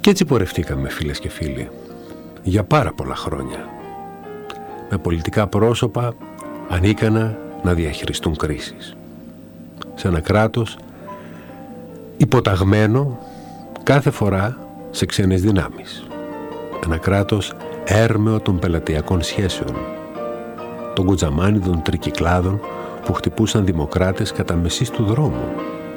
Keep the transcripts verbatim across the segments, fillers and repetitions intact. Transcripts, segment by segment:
Και έτσι πορευτήκαμε, φίλες και φίλοι, για πάρα πολλά χρόνια, με πολιτικά πρόσωπα ανίκανα να διαχειριστούν κρίσεις, σε ένα κράτος υποταγμένο κάθε φορά σε ξένες δυνάμεις, ένα κράτος έρμεο των πελατειακών σχέσεων, των κουτζαμάνιδων τρικυκλάδων που χτυπούσαν δημοκράτες κατά μεσής του δρόμου.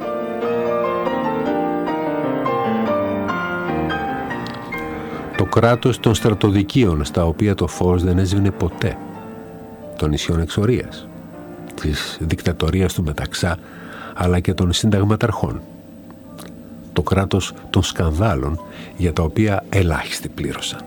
Το κράτος των στρατοδικείων στα οποία το φως δεν έσβηνε ποτέ, των νησιών εξορίας, της δικτατορίας του Μεταξά, αλλά και των συνταγματαρχών. Το κράτος των σκανδάλων για τα οποία ελάχιστοι πλήρωσαν.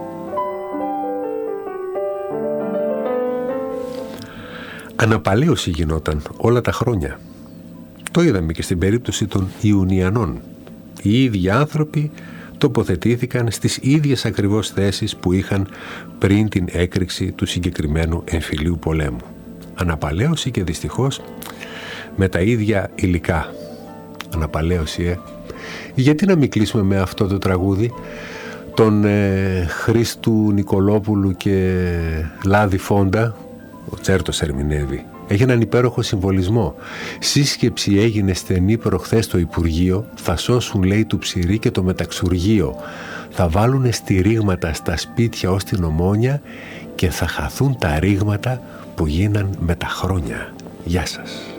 Αναπαλαίωση γινόταν όλα τα χρόνια. Το είδαμε και στην περίπτωση των Ιουνιανών. Οι ίδιοι άνθρωποι τοποθετήθηκαν στις ίδιες ακριβώς θέσεις που είχαν πριν την έκρηξη του συγκεκριμένου εμφυλίου πολέμου. Αναπαλαίωση και δυστυχώς με τα ίδια υλικά. Αναπαλαίωση, ε. Γιατί να μην κλείσουμε με αυτό το τραγούδι των ε, Χρήστου Νικολόπουλου και Λάδη Φόντα? Ο Τσέρτος ερμηνεύει. Έχει έναν υπέροχο συμβολισμό. Σύσκεψη έγινε στενή προχθές στο Υπουργείο. Θα σώσουν, λέει, του Ψηρή και το μεταξουργείο. Θα βάλουνε στηρίγματα στα σπίτια ως την Ομόνια και θα χαθούν τα ρήγματα που γίναν με τα χρόνια. Γεια σας.